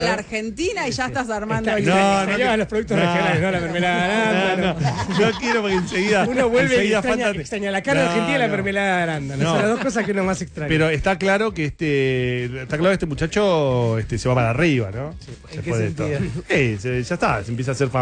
la Argentina y ya estás armando. No, los productos regionales, no la mermelada de arándano. No quiero porque enseguida. Uno vuelve y enseguida extraña la carne argentina y la mermelada de arándano. Son las dos cosas que uno más extraña. Pero está claro que este muchacho se va para arriba, ¿no? Sí, ¿en qué sentido? Ya está, se empieza a hacer famoso.